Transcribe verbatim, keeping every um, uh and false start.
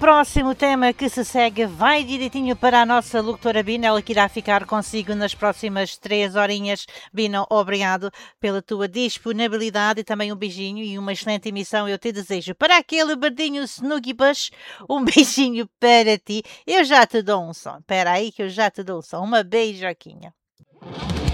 próximo tema que se segue vai direitinho para a nossa locutora Bina, ela que irá ficar consigo nas próximas três horinhas. Bina, obrigado pela tua disponibilidade e também um beijinho e uma excelente emissão eu te desejo. Para aquele verdinho Snoogie Bush, um beijinho para ti. Eu já te dou um som. Espera aí que eu já te dou um som. Uma beijoquinha.